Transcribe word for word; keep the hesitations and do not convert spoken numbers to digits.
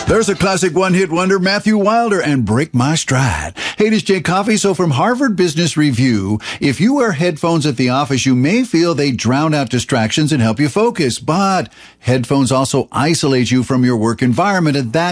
There's a classic one-hit wonder, Matthew Wilder, and Break My Stride. Hey, this is Jay Coffey. So from Harvard Business Review, if you wear headphones at the office, you may feel they drown out distractions and help you focus. But headphones also isolate you from your work environment, and that